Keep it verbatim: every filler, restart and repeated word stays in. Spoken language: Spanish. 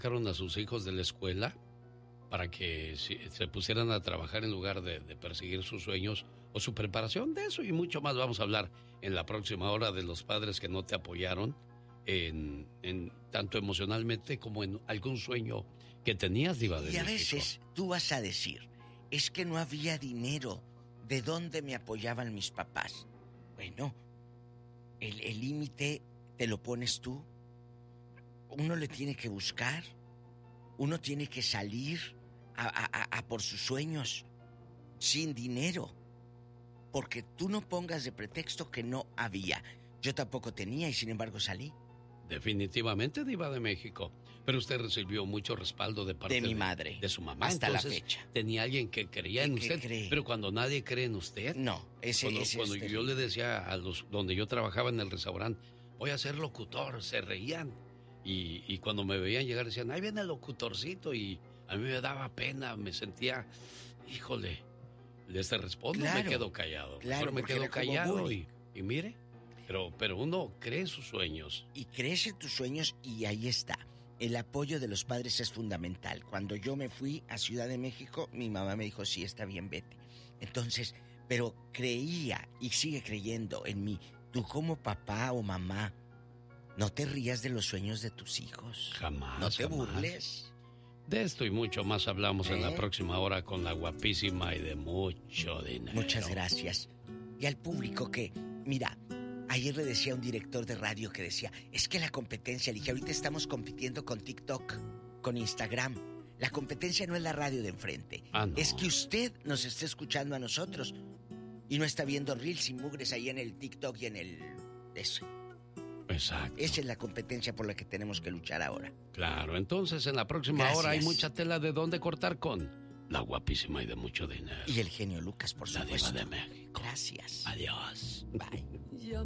sacaron a sus hijos de la escuela para que se pusieran a trabajar en lugar de, de perseguir sus sueños o su preparación. De eso y mucho más vamos a hablar en la próxima hora, de los padres que no te apoyaron en, en tanto emocionalmente como en algún sueño que tenías, Diva de México. Y a veces tú vas a decir, es que no había dinero. ¿De dónde me apoyaban mis papás? Bueno, el límite te lo pones tú. Uno le tiene que buscar. Uno tiene que salir a, a, a por sus sueños sin dinero. Porque tú no pongas de pretexto que no había. Yo tampoco tenía y sin embargo salí. Definitivamente, Diva de México. Pero usted recibió mucho respaldo de parte de mi de, madre. De su mamá. Hasta Entonces, la fecha. Tenía alguien que creía en usted. Cree? Pero cuando nadie cree en usted. No, ese Cuando, ese cuando es yo le decía a los donde yo trabajaba en el restaurante, voy a ser locutor, se reían. Y, y cuando me veían llegar decían, ahí viene el locutorcito. Y a mí me daba pena, me sentía, híjole, les respondo, claro, me quedo callado. Claro, me quedo callado y, y mire, pero, pero uno cree en sus sueños. Y crees en tus sueños y ahí está. El apoyo de los padres es fundamental. Cuando yo me fui a Ciudad de México, mi mamá me dijo, sí, está bien, vete. Entonces, pero creía y sigue creyendo en mí. Tú como papá o mamá, no te rías de los sueños de tus hijos. Jamás. No te jamás. burles. De esto y mucho más hablamos ¿Eh? en la próxima hora con la guapísima y de mucho dinero. Muchas gracias. Y al público que, mira, ayer le decía a un director de radio que decía, es que la competencia, le dije, ahorita estamos compitiendo con TikTok, con Instagram. La competencia no es la radio de enfrente. Ah, no. Es que usted nos está escuchando a nosotros y no está viendo reels y mugres ahí en el TikTok y en el... eso. Exacto. Esa es la competencia por la que tenemos que luchar ahora. Claro, entonces en la próxima Gracias. hora hay mucha tela de dónde cortar con la guapísima y de mucho dinero. Y el genio Lucas, por la supuesto. Diva de México. Gracias. Adiós. Bye.